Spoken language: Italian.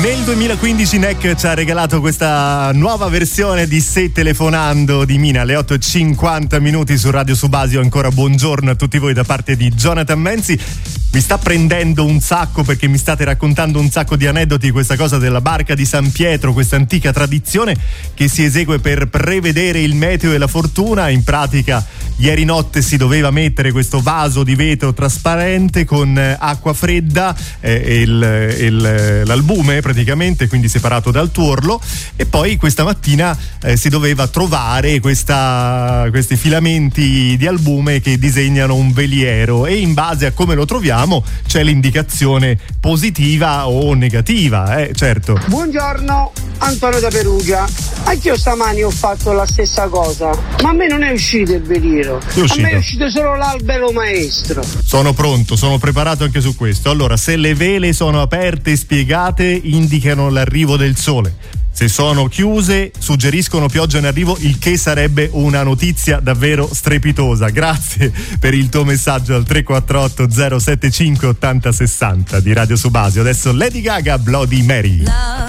Nel 2015 NEC ci ha regalato questa nuova versione di Se telefonando di Mina alle 8:50 su Radio Subasio. Ancora buongiorno a tutti voi da parte di Jonathan Menzi. Mi sta prendendo un sacco perché mi state raccontando un sacco di aneddoti, questa cosa della barca di San Pietro, questa antica tradizione che si esegue per prevedere il meteo e la fortuna. In pratica ieri notte si doveva mettere questo vaso di vetro trasparente con acqua fredda e l'albume praticamente, quindi separato dal tuorlo, e poi questa mattina si doveva trovare questi filamenti di albume che disegnano un veliero, e in base a come lo troviamo c'è l'indicazione positiva o negativa, certo. Buongiorno, Antonio da Perugia. Anch'io stamani ho fatto la stessa cosa, ma a me non è uscito il veliero, a me è uscito solo l'albero maestro. Sono pronto, sono preparato anche su questo. Allora, se le vele sono aperte e spiegate, indicano l'arrivo del sole. Se sono chiuse, suggeriscono pioggia in arrivo, il che sarebbe una notizia davvero strepitosa. Grazie per il tuo messaggio al 348 075 80 60 di Radio Subasio. Adesso Lady Gaga, Bloody Mary.